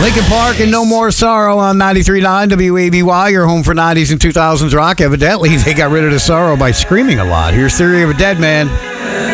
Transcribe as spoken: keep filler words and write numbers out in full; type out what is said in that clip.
Linkin Park and No More Sorrow on ninety-three point nine W A B Y, your home for nineties and two thousands rock. Evidently, they got rid of the sorrow by screaming a lot. Here's Theory of a Dead Man.